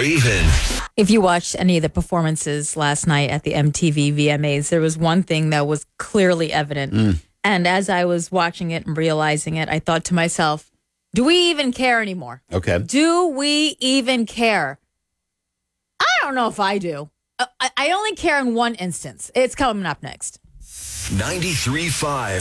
Raven. If you watched any of the performances last night at the MTV VMAs, there was one thing that was clearly evident. And as I was watching it and realizing it, I thought to myself, do we even care anymore? Okay. Do we even care? I don't know if I do. I only care in one instance. It's coming up next. 93.5